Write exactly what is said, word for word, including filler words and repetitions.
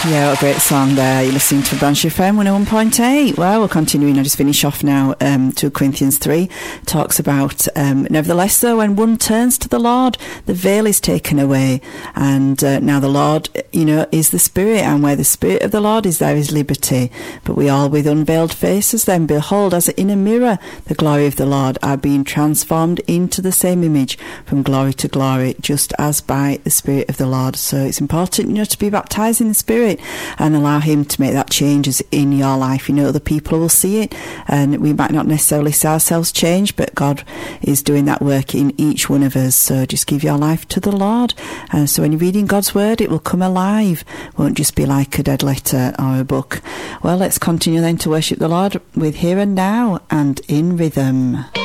Yeah, what a great song there. You're listening to Branch F M one oh one point eight. Well, we're continuing. I'll just finish off now. Um, two Corinthians three talks about, um, nevertheless, though, when one turns to the Lord, the veil is taken away. And uh, now the Lord, you know, is the Spirit, and where the Spirit of the Lord is, there is liberty. But we all with unveiled faces then behold, as in a mirror, the glory of the Lord, are being transformed into the same image from glory to glory, just as by the Spirit of the Lord. So it's important, you know, to be baptized in the Spirit and allow him to make that changes in your life. You know, other people will see it, and we might not necessarily see ourselves change, but God is doing that work in each one of us. So just give your life to the Lord. And so when you're reading God's word, it will come alive. It won't just be like a dead letter or a book. Well, let's continue then to worship the Lord with Here and Now and In Rhythm.